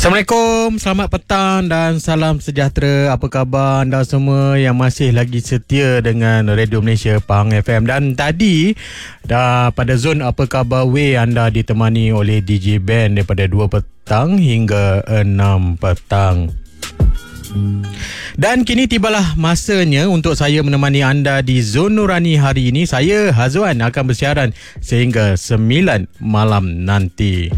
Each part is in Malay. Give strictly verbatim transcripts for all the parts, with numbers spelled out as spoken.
Assalamualaikum, selamat petang dan salam sejahtera. Apa khabar anda semua yang masih lagi setia dengan Radio Malaysia Pahang F M. Dan tadi dah pada zon Apa Khabar Way anda ditemani oleh D J Ben daripada dua petang hingga enam petang. Dan kini tibalah masanya untuk saya menemani anda di Zon Nurani hari ini. Saya Hazwan akan bersiaran sehingga sembilan malam nanti.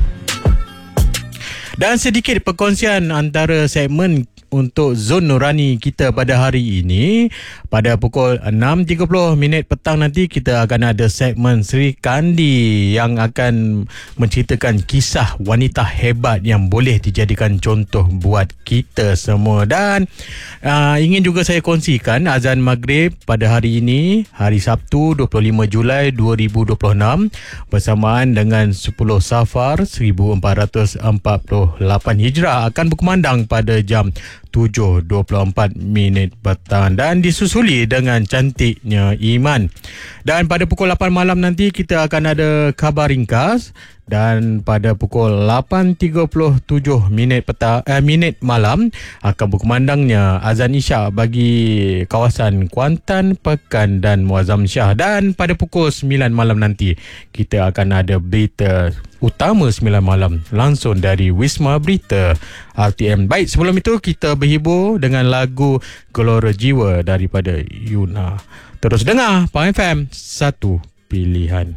Dan sedikit perkongsian antara segmen untuk Zon Nurani kita pada hari ini. Pada pukul enam tiga puluh minit petang nanti kita akan ada segmen Sri Kandi yang akan menceritakan kisah wanita hebat yang boleh dijadikan contoh buat kita semua. Dan uh, ingin juga saya kongsikan azan maghrib pada hari ini, hari Sabtu dua puluh lima Julai dua ribu dua puluh enam, bersamaan dengan sepuluh Safar seribu empat ratus empat puluh lapan Hijrah akan berkumandang pada jam tujuh dua puluh empat minit petang dan disusuli dengan cantiknya Iman. Dan pada pukul lapan malam nanti kita akan ada khabar ringkas. Dan pada pukul lapan tiga puluh tujuh minit petang eh, minit malam akan berkumandangnya azan Isyak bagi kawasan Kuantan, Pekan dan Muazzam Shah. Dan pada pukul sembilan malam nanti kita akan ada berita utama sembilan malam langsung dari Wisma Berita R T M. Baik, sebelum itu kita berhibur dengan lagu Gelora Jiwa daripada Yuna. Terus dengar Pahang F M, satu pilihan.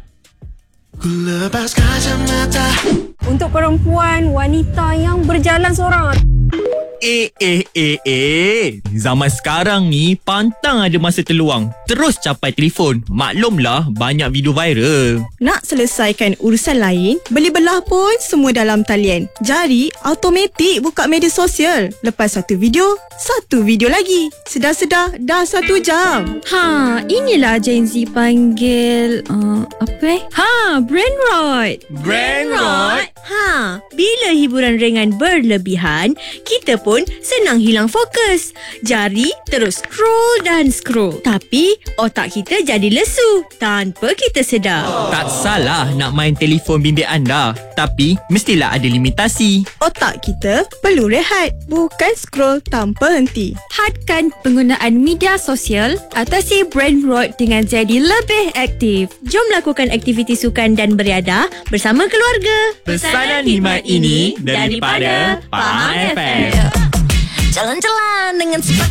Ku lepas kacamata. Untuk perempuan, wanita yang berjalan seorang. Eh, eh, eh, eh. Zaman sekarang ni pantang ada masa terluang. Terus capai telefon. Maklumlah banyak video viral. Nak selesaikan urusan lain, beli belah pun semua dalam talian. Jari automatik buka media sosial. Lepas satu video, satu video lagi. Sedar-sedar dah satu jam. Ha, inilah Gen Z panggil uh, apa eh? Ha, brainrot. Brainrot? Ha, bila hiburan ringan berlebihan, kita pun senang hilang fokus. Jari terus scroll dan scroll. Tapi otak kita jadi lesu tanpa kita sedar. Tak salah nak main telefon bimbit anda, tapi mestilah ada limitasi. Otak kita perlu rehat, bukan scroll tanpa henti. Hadkan penggunaan media sosial, atasi brain rot dengan jadi lebih aktif. Jom lakukan aktiviti sukan dan beriadah bersama keluarga. Pesanan khidmat ini daripada Pahang F M. Jalan-jalan dengan